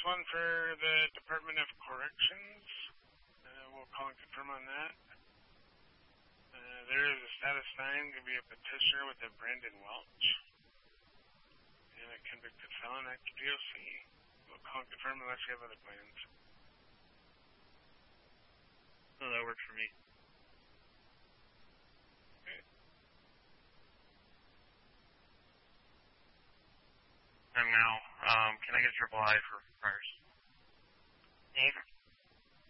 this one for the Department of Corrections. We'll call and confirm on that. There is a status 9 to be a petitioner with a Brandon Welch and a convicted felon at DOC. We'll call and confirm unless you have other plans. No, that works for me. Okay. And now, can I get triple I for priors? Dave?